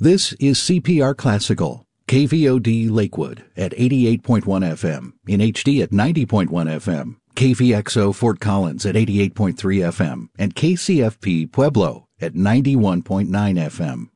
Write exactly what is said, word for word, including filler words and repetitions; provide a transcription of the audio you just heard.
This is C P R Classical, K V O D Lakewood at eighty-eight point one F M, in H D at ninety point one F M, K V X O Fort Collins at eighty-eight point three F M, and K C F P Pueblo at ninety-one point nine F M.